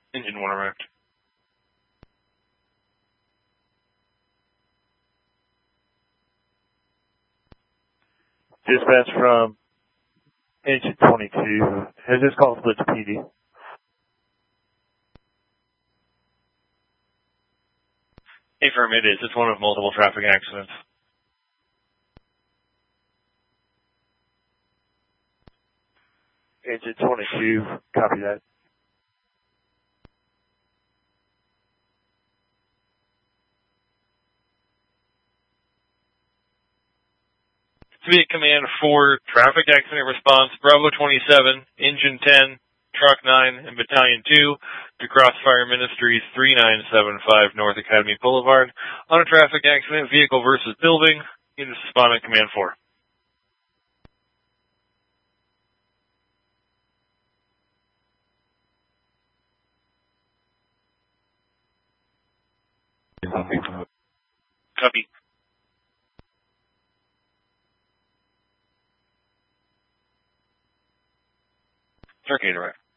Engine 1 arrived. Dispatch from Engine 22. Has this call split to PD? Affirm, it is. It's one of multiple traffic accidents. Engine 22, copy that. Via Command 4, traffic accident response, Bravo 27, Engine 10, Truck 9, and Battalion 2 to Crossfire Ministries 3975 North Academy Boulevard on a traffic accident, vehicle versus building. Units respond on Command 4. Copy. Turkey, right.